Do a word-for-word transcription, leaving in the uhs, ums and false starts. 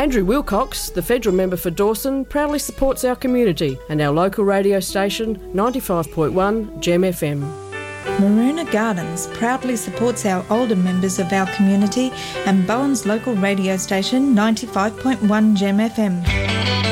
Andrew Wilcox, the federal member for Dawson, proudly supports our community and our local radio station ninety-five point one Gem F M. Maroona Gardens proudly supports our older members of our community and Bowen's local radio station ninety-five point one Gem F M.